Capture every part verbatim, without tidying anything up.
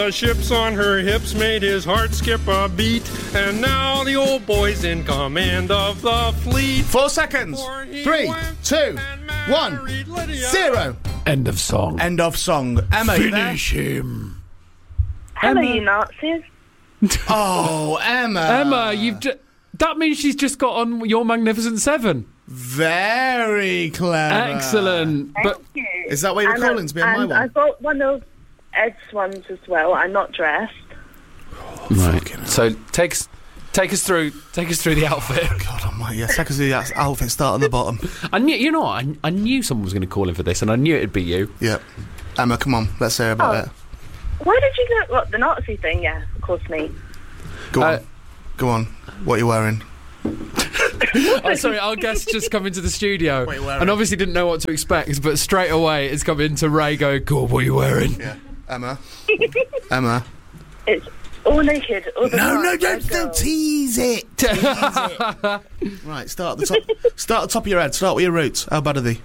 The ships on her hips made his heart skip a beat, and now the old boy's in command of the fleet. Four seconds. Three, two, one, zero. End of song. End of song. Emma, Finish him. Hello, Emma. you Nazis. Oh, Emma. Emma, you've ju- that means she's just got on Your Magnificent Seven. Very clever. Excellent. Thank But you. Is that why you're And, calling um, to be on my and one? I've got one of Ed's ones as well. I'm not dressed. right. So take us, take us through, take us through the outfit. God almighty, yeah, take us through that outfit, start on the bottom. I knew, you know what? I, I knew someone was going to call in for this, and I knew it'd be you. Yep. Emma, come on, let's hear about Oh. it. Why did you get what the Nazi thing? Yeah, of course, me. Go on. Uh, Go on. What are you wearing? Oh, sorry, our guest just come into the studio What are you wearing? and obviously didn't know what to expect, but straight away it's come into Ray going, "God, what are you wearing?" Yeah. Emma. Emma. It's all naked. All the No, time, no, don't, no don't girls. tease it. Tease it. Right, start at the top. Start at the top of your head. Start with your roots. How bad are they?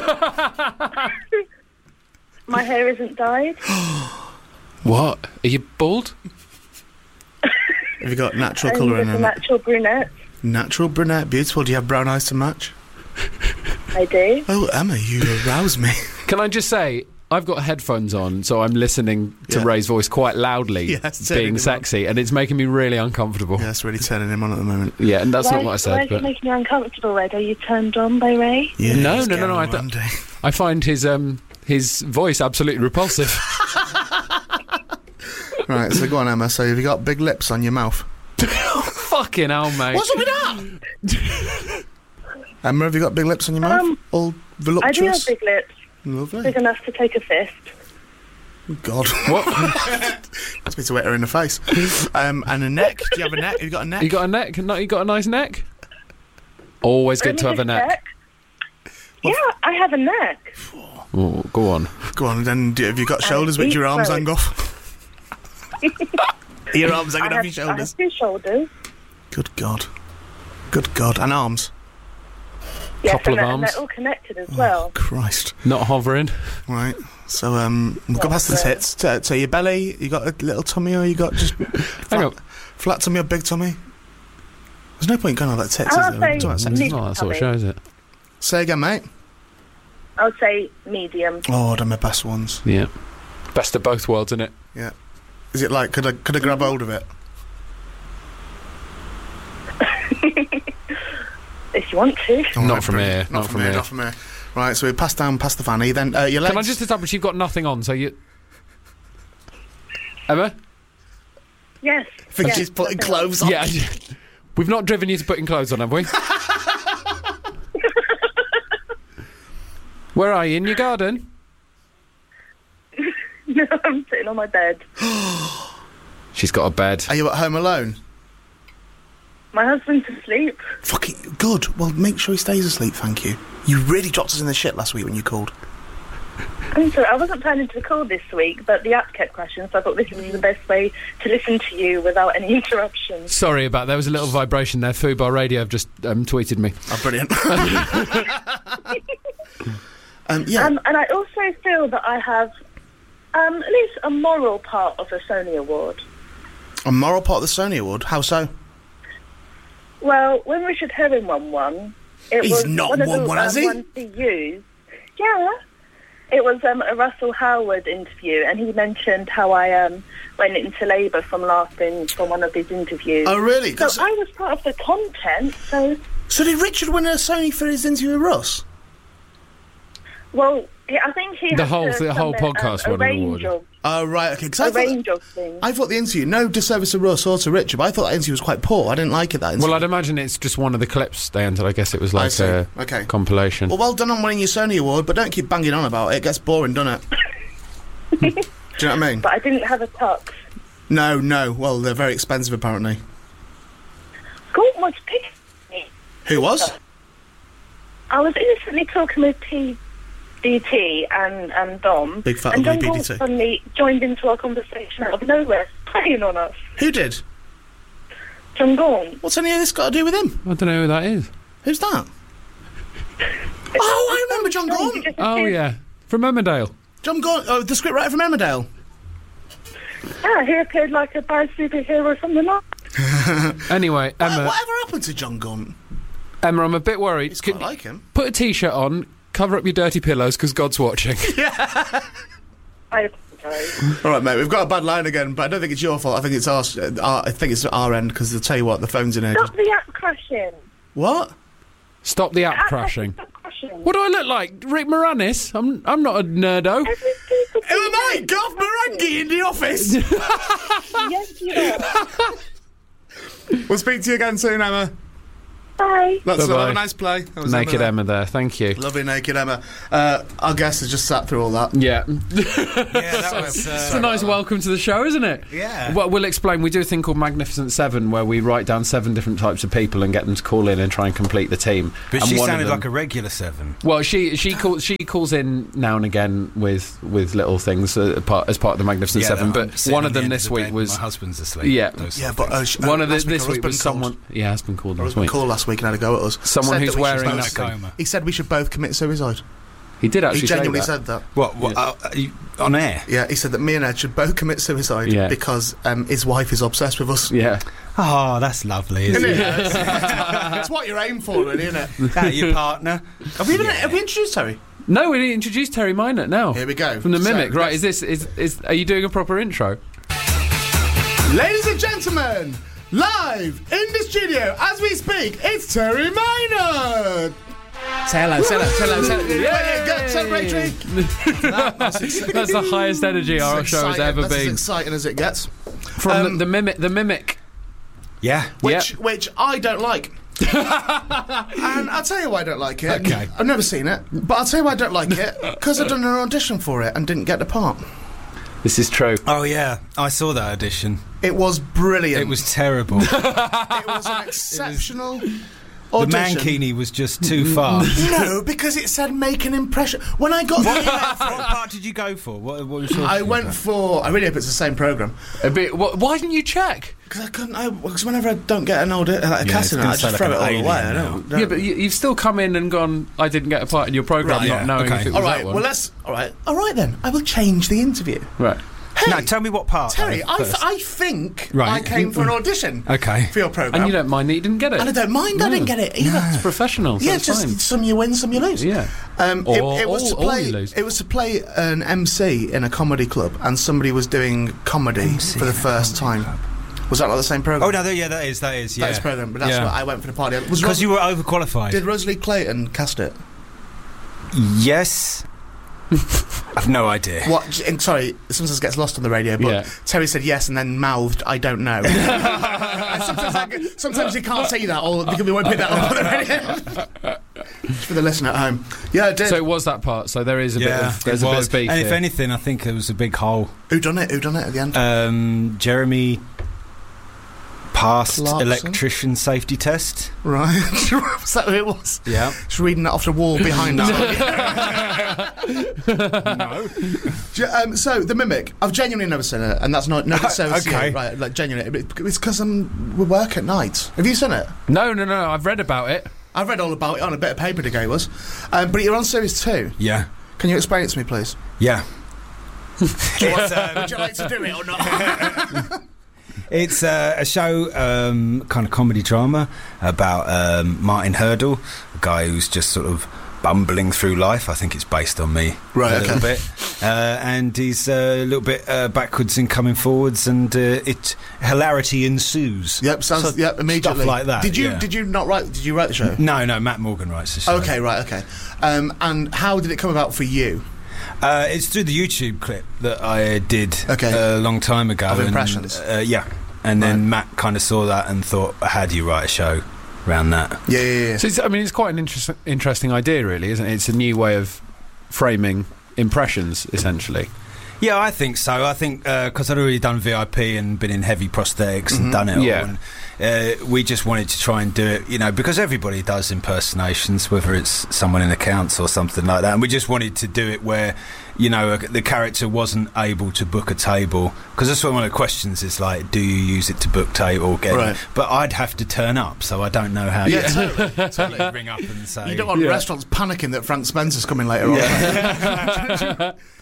My hair isn't dyed. What? Are you bald? Have you got natural I'm colour in just a it? natural brunette. Natural brunette, beautiful. Do you have brown eyes to match? I do. Oh, Emma, you arouse me. Can I just say, I've got headphones on, so I'm listening to Yeah. Ray's voice quite loudly, Yeah, it's turning him being on. sexy, and it's making me really uncomfortable. Yeah, it's really turning him on at the moment. Yeah, and that's why, not what I Why said, is it but making you uncomfortable, Red? Are you turned on by Ray? Yeah, No, he's no, no, no, I getting th- Randy. I find his um his voice absolutely repulsive. Right, so go on, Emma. So have you got big lips on your mouth? Fucking hell, mate. What's up with that? Emma, have you got big lips on your mouth? Um, All I do have voluptuous? big lips, Lovely. big enough to take a fist. God. What? That's me to hit her in the face. Um, and a neck. Do you have a neck? Have you got a neck? You got a neck? No, you got a nice neck? Always good Let to me have a just neck. check. Yeah, I have a neck. Oh, go on. Go on, then do, have you got shoulders which deep your arms throat. hang off? Your arms hanging I off have, your I shoulders. have two shoulders. Good God. Good God. And arms. Yes, Couple and, of they're- and arms. they're all connected as well. Christ. Not hovering. Right. So, um, we'll go past the That's it. tits. So, so your belly, you got a little tummy or you got just flat, on. flat tummy or big tummy? There's no point going on about tits, I'll is there? We're say talking about sex. mid- Oh, that sort of tummy. shows it. Say again, mate. I would say medium. Oh, they're my best ones. Yeah. Best of both worlds, innit? Yeah. Is it like, could I, could I grab hold of it? If you want to. Oh, Not right, from brilliant. here, not from here. Not from here. Right, so we passed down past the fanny. Then uh, your legs. Can I just establish you've got nothing on, so you... Emma? Yes. I think yes, she's putting nothing else. clothes on. Yeah. We've not driven you to putting clothes on, have we? Where are you? In your garden? No, I'm sitting on my bed. She's got a bed. Are you at home alone? My husband's asleep. Fucking good. Well, make sure he stays asleep, thank you. You really dropped us in the shit last week when you called. I'm sorry, I wasn't planning to call this week, but the app kept crashing, so I thought this was the best way to listen to you without any interruptions. Sorry about there was a little vibration there. Fubar Radio have just um, tweeted me. Oh, brilliant. um, yeah. Um, and I also feel that I have um, at least a moral part of the Sony Award. A moral part of the Sony Award? How so? Well, when Richard Herring won one, it He's was not one of won the one, has um, he? ones he used. Yeah. It was um, a Russell Howard interview, and he mentioned how I um, went into labour from laughing from one of his interviews. Oh, really? So 'Cause- I was part of the content, so... So did Richard win a Sony for his interview with Russ? Well, he- I think he The had whole- to the whole submit, podcast um, won a an range award. of, Oh, right, okay. 'Cause I a thought, range of things. I thought the interview, no disservice to Russ or to Richard, but I thought that interview was quite poor. I didn't like it, that interview. Well, I'd imagine it's just one of the clips they entered. I guess it was I like see. a Okay. compilation. Well, well done on winning your Sony Award, but don't keep banging on about it. It gets boring, doesn't it? Do you know what I mean? But I didn't have a tux. No, no. Well, they're very expensive, apparently. Galt was picking me. Who was? I was innocently talking with P D T and, and Dom. Big fat and ugly John P D Galt T. suddenly joined into our conversation out of nowhere, playing on us. Who did? John Gaunt. What's any of this got to do with him? I don't know who that is. Who's that? Oh, I remember John Gaunt. Oh, yeah. From Emmerdale. John Gaunt, oh, the scriptwriter from Emmerdale. Yeah, he appeared like a bad superhero from the night. Anyway, Emma. Whatever happened to John Gunn? Emma, I'm a bit worried. It's quite like him. Put a T-shirt on, cover up your dirty pillows, because God's watching. Yeah. I apologise. All right, mate. We've got a bad line again, but I don't think it's your fault. I think it's our. Uh, our I think it's our end because they'll tell you what, the phone's in here. Stop the app crashing. What? Stop the app App crashing. Stop crashing. What do I look like? Rick Moranis? I'm I'm not a nerdo. Who am I? Golf Morangi in the office. Yes, you are. We'll speak to you again soon, Emma. Bye. That's Bye-bye. a nice play. That was Naked Emma. Emma there. Thank you. Lovely naked Emma. Uh, our guest has just sat through all that. Yeah. Yeah, that was. Uh, It's a nice welcome to the show, isn't it? Yeah. Well, we'll explain. We do a thing called Magnificent Seven, where we write down seven different types of people and get them to call in and try and complete the team. But and she one of sounded them- like a regular seven. Well, she she calls she calls in now and again with with little things uh, part, as part of the Magnificent Yeah, Seven. I'm But sitting one on of the them end this the week bed, was my husband's asleep. Yeah. Those Yeah, sort but of uh, things. sh- one uh, of the, last week this our week was husband called. someone. Yeah, has been called Our last husband week. called last week and had a go at us. Someone Said who's that we should wearing both- that- In a coma. He said we should both commit suicide. He did actually He genuinely say that. said that. What? what uh, are you on air? Yeah, he said that me and Ed should both commit suicide Yeah. because um, his wife is obsessed with us. Yeah. Oh, that's lovely, isn't Isn't it? it? It's what you're aiming for, really, isn't it? That your partner? Have we, even, have we introduced Terry? No, we introduced Terry Minot now. Here we go. From the So, Mimic, right? let's- Is this is is? Are you doing a proper intro? Ladies and gentlemen, live in the studio as we speak, it's Terry Minor. Say hello, say hello, say hello, say hello. Yeah, go, celebratory. That's the highest energy our It's show has exciting. ever That's as been. exciting as it gets. From Um, the, the Mimic, the Mimic. Yeah. Which, Yep. which I don't like. And I'll tell you why I don't like it. Okay. I've never seen it, but I'll tell you why I don't like it. Because I've done an audition for it and didn't get the part. This is true. Oh, yeah. I saw that audition. It was brilliant. It was terrible. It was an exceptional The audition. mankini was just too far. No, because it said make an impression. When I got What, the what part did you go for? What, what was your I went for. I really hope it's the same program. A bit. Wh- why didn't you check? Because I couldn't. I Because whenever I don't get an old uh, like a Yeah, casting, it's gonna I just sound throw like it all an away. alien I now. don't. don't. Yeah, but you, you've still come in and gone. I didn't get a part in your program, Right, not yeah, knowing okay. if it was all that right. one. Well, let's. All right. All right then. I will change the interview. right. Hey, No, tell me what part. Terry. though, I, th- first. I think Right. I came for an audition. Okay. For your program. And you don't mind that you didn't get it. And I don't mind. I No. didn't get it either. It's professional. So Yeah, it's just fine. some you win, some you lose. Yeah. Um, Or- it, it was or- to or play. you lose. It was to play an M C in a comedy club, and somebody was doing comedy M C for the in a first comedy time. Was that not the same program? Oh, no, th- yeah, that is, that is, yeah. That is program, but that's Yeah. what I went for the party. Was Because Ros- you were overqualified. did Rosalie Clayton cast it? Yes. I've no idea. What? j- and sorry, sometimes it gets lost on the radio, but Yeah. Terry said yes and then mouthed, "I don't know." And sometimes, I, c- sometimes you can't see that, or because we won't pick that up on the radio. Just for the listener at home. Yeah, it did. So it was that part. So there is a Yeah, bit of there's it a bit was. of beef And here. if anything, I think there was a big hole. Who done it? Who done it at the end? Um, Jeremy passed Clarkson? electrician safety test. Right. Was that who it was? Yeah. Just reading that off the wall behind us. No. Ge- um, so the Mimic, I've genuinely never seen it, and that's not no dissociate, Okay. right? Like genuinely, It- it's because um, we work at night. Have you seen it? No, no, no. I've read about it. I've read all about it on a bit of paper they gave us, um, but you're on series two. Yeah. Can you explain it to me, please? Yeah. It's, um, Would you like to do it or not? It's uh, a show, um, kind of comedy drama, about um, Martin Hurdle, a guy who's just sort of bumbling through life. I think it's based on me Right, a okay. little bit. Uh, and he's uh, a little bit uh, backwards in coming forwards, and uh, it hilarity ensues. Yep, sounds. So- yep, immediately. Stuff like that. Did you? yeah. Did you not write? Did you write the show? No, no, Matt Morgan writes the show. Okay, right, okay. Um, and how did it come about for you? Uh, it's through the YouTube clip that I did Okay. a long time ago. Of and, impressions? Uh, yeah. And then Right. Matt kind of saw that and thought, how do you write a show around that? Yeah, yeah, yeah. So it's, I mean, it's quite an interest, interesting idea, really, isn't it? It's a new way of framing impressions, essentially. Yeah, I think so. I think because I'd already done V I P and been in heavy prosthetics and done it Yeah. all. And, uh, we just wanted to try and do it, you know, because everybody does impersonations, whether it's someone in accounts or something like that. And we just wanted to do it where, you know, the character wasn't able to book a table. Because that's one of the questions is like, do you use it to book table? Get Right. But I'd have to turn up, so I don't know how Yeah, you totally, totally. ring up and say... You don't want Yeah. restaurants panicking that Frank Spencer's coming later on.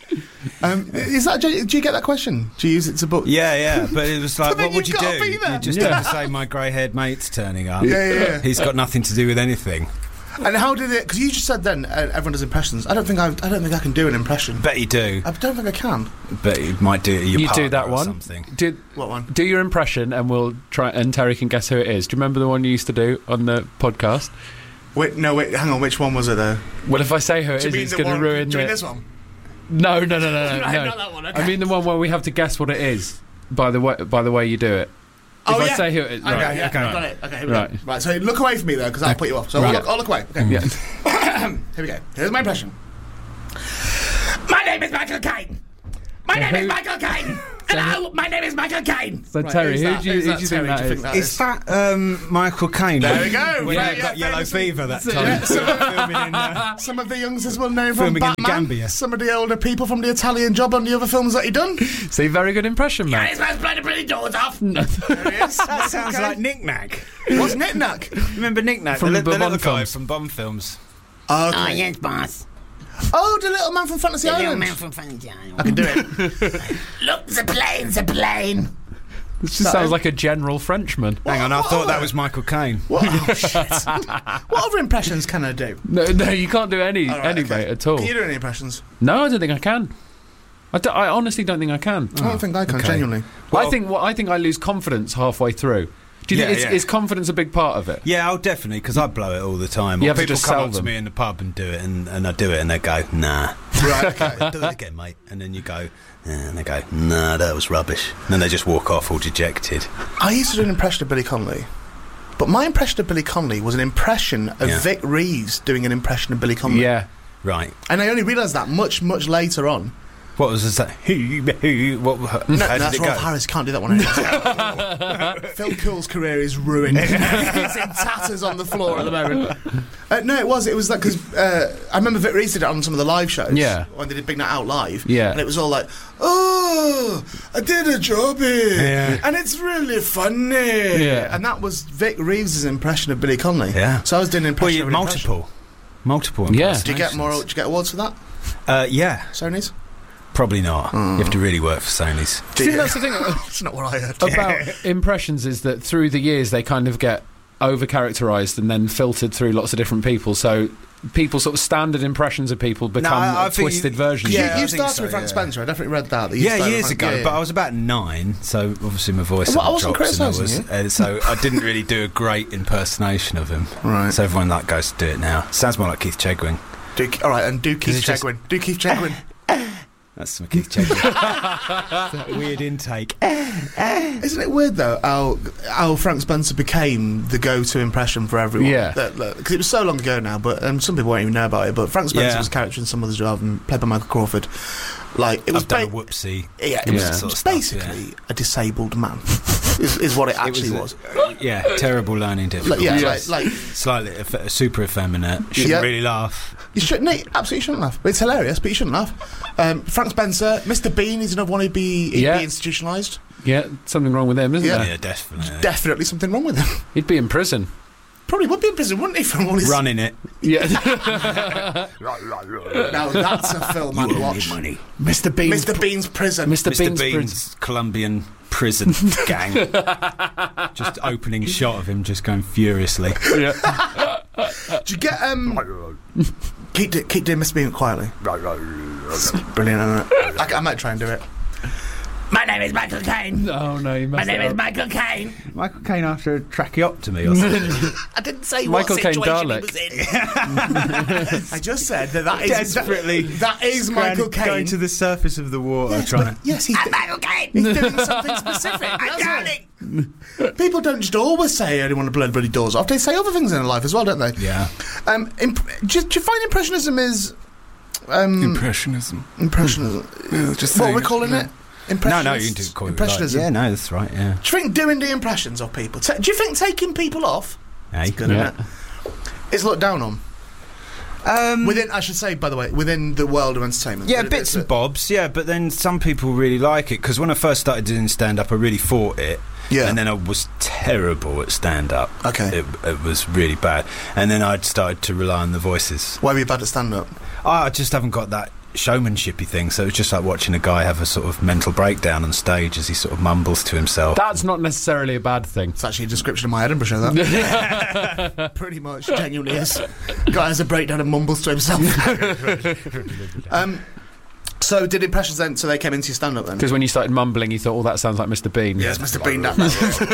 Um, is that? Do you get that question? Do you use it to book? Yeah, yeah, but it was like, But then what would you you've gotta do? be there. You just Yeah. have to say my grey-haired mate's turning up. Yeah, yeah, yeah. He's got nothing to do with anything. And how did it? Because you just said then uh, everyone does impressions. I don't think I. I don't think I can do an impression. Bet you do. I don't think I can. But you might do it. Your You do partner that or one. Something. Do, What one? do your impression, and we'll try. And Terry can guess who it is. Do you remember the one you used to do on the podcast? Wait, no, wait. Hang on. Which one was it though? Well, if I say who it Do you is, mean it's the going to one- ruin do you mean the. this one? No, no, no, no, no, Right, no. not that one, okay. I mean the one where we have to guess what it is by the way by the way you do it. Oh, if I yeah. say who it is, Okay, right, yeah, okay, got it. Okay, here we Right. go. Right, so look away from me though, because I'll put you off. So I'll, Right. look, I'll look away. Okay. Yeah. Here we go. Here's my impression. My name is Michael Caine. My name is Michael Caine. Hello, my name is Michael Caine. So Right, Terry, who's who that? do you, Who's who that, do you Terry? think that Do you is? think that Is that um, Michael Caine? There we go. When Yeah, he yeah, got yellow famously. fever that Yeah, time. so- filming in, uh, Some of the youngsters will know him from Filming in Batman. Gambia. Some of the older people from the Italian Job and the other films that he done. See, very good impression, mate. This man's bloody pretty doors off. There he is. that sounds like Nick Nack. What's Knick Knack? Remember Nick Nack, From the, the the little Bond guy films. from Bond films? Okay. Oh, yes, boss. Oh, the little man from Fantasy The little Island. man from Fantasy Island. I can do it. Look, the plane, the plane. This just sounds like a general Frenchman. Hang on, I what thought that other- was Michael Caine. What? Oh, shit. What other impressions can I do? No, no, you can't do any, All right, any okay. mate, at all. Can you do any impressions? No, I don't think I can. I, don't- I honestly don't think I can. I don't think I can, okay. genuinely. I think what I think I lose confidence halfway through. Do you Yeah, think is, yeah. is confidence a big part of it? Yeah, I'll definitely, because I blow it all the time. You Or have to people just come sell up to them. me in the pub and do it, and, and I do it, and they go, nah. Right, okay. Do it again, mate. And then you go, yeah, and they go, nah, that was rubbish. And then they just walk off all dejected. I used to do an impression of Billy Connolly. But my impression of Billy Connolly was an impression of Yeah. Vic Reeves doing an impression of Billy Connolly. Yeah. Right. And I only realised that much, much later on. What was that? Who, who, what, No, how that's did it Rolf go? Harris. Can't do that one anymore. Phil Cool's career is ruined. He's in tatters on the floor at the moment. Uh, no, it was. It was like because uh, I remember Vic Reeves did it on some of the live shows. Yeah. When they did Big Night Out live. Yeah. And it was all like, oh, I did a job here, Yeah. and it's really funny. Yeah. And that was Vic Reeves' impression of Billy Connolly. Yeah. So I was doing an Well, impression you of an impression. multiple. Multiple Yeah. Do you get more? Do you get awards for that? Uh, yeah, Sony's? probably not. Hmm. You have to really work for Sony's. Do you think that's the thing That's not what I heard. about impressions is that through the years they kind of get over characterized and then filtered through lots of different people. So people sort of standard impressions of people become I- I think twisted you- versions. You, Yeah, I you think started so, with Frank yeah. Spencer. I definitely read that. that you Yeah, started with years Frank- ago, yeah, yeah. but I was about nine, so obviously my voice Well, I had wasn't drops, and I criticising was, uh, so I didn't really do a great impersonation of him. Right. So everyone like goes to do it now. Sounds more like Keith Chegwin. Do, all right, and do Keith it just- Chegwin. Do Keith Chegwin. That's some Keith Chegwin. That weird intake. Isn't it weird though how how Frank Spencer became the go-to impression for everyone? Yeah. Because it was so long ago now, but um, some people won't even know about it. But Frank Spencer Yeah. was a character in Some Other's Job and played by Michael Crawford. Like it was I've done a ba- whoopsie. yeah, it was, Yeah. it Sort was of stuff, basically a disabled man. is, is what it actually It was. a- yeah, terrible learning Like, difficulties. yeah, Yes. like, like Slightly eff- super effeminate. Shouldn't Yeah. really laugh. you shouldn't. No, absolutely shouldn't laugh. It's hilarious, but you shouldn't laugh. Um, Frank Spencer, Mister Bean is another one who'd be, he'd Yeah. be institutionalised. Yeah, something wrong with him, isn't Yeah. there? Yeah, definitely. Definitely something wrong with him. He'd be in prison. Probably would be in prison, wouldn't he? From all his Running it. Yeah. Now that's a film I'd watch. money. Mister Bean's Mister Bean's prison. Mister Mister Bean's, Bean's prison. Colombian prison gang. Just opening shot of him just going furiously. Yeah. Do you get um? keep do, keep doing Mister Bean quietly. It's brilliant, isn't it? I, I might try and do it. My name is Michael Caine. Oh no, you My messed name it is up. Michael Caine. Michael Caine after a tracheotomy or something. I didn't say Michael what Caine situation Dalek. he was in. I just said that that is Desperately that, that is Michael Caine. Going to the surface of the water yes, trying but- yes, he's, I'm Michael Caine. he's doing something specific. I'm that's all. drowning. People don't just always say I only want to blow bloody doors off. They say other things in their life as well, don't they? Yeah. Um, imp- do, you- do you find impressionism is um, Impressionism. impressionism? Yeah, just what are saying we it, calling yeah. it? Impressionism. No, no, you can do call it like- impressionism. Yeah, no, that's right, yeah. Do you think doing the impressions of people? Ta do you think taking people off? Hey. Good, Yeah. isn't it? It's looked down on. Um, Within, I should say, by the way, within the world of entertainment. yeah, It- bits it's and a- bobs, yeah, but then some people really like it, because when I first started doing stand-up, I really fought it. Yeah. And then I was terrible at stand-up. Okay. It, it was really bad. And then I'd started to rely on the voices. Why were you bad at stand-up? I just haven't got that showmanshipy thing. So it was just like watching a guy have a sort of mental breakdown on stage as he sort of mumbles to himself. That's not necessarily a bad thing. It's actually a description of my Edinburgh show, that. Pretty much, genuinely is. Guy has a breakdown and mumbles to himself. um, so did impressions then, so they came into your stand-up then? Because when you started mumbling, you thought, oh, that sounds like Mister Bean. Yes, Mister Bean. That,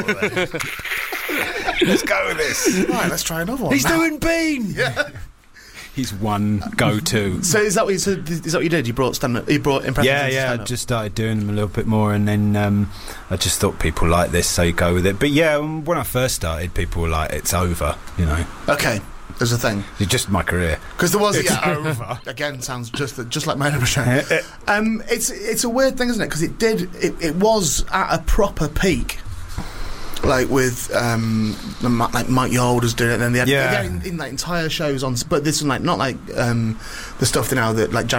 Let's go with this. right, let's try another one. He's now. doing Bean! Yeah. He's one go-to. So is that what you, so is that what you did? You brought stand-up, you brought impressions Yeah, into yeah, I stand-up? just started doing them a little bit more, and then um, I just thought people like this, so you go with it. But yeah, when I first started, people were like, it's over, you know. Okay, there's a thing. It's just my career. Because there was, It's yeah, over. again, sounds just just like my Edinburgh show. um, it's it's a weird thing, isn't it? Because it did, it, it was at a proper peak. Like with um, the, Ma- like Mike Yard was doing it, and then they had, Yeah. they had in, in like entire shows on, but this is like not like um, the stuff now that like.